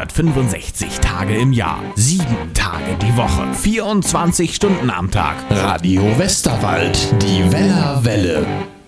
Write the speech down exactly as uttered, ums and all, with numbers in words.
dreihundertfünfundsechzig Tage im Jahr, sieben Tage die Woche, vierundzwanzig Stunden am Tag. Radio Westerwald, die Wellerwelle.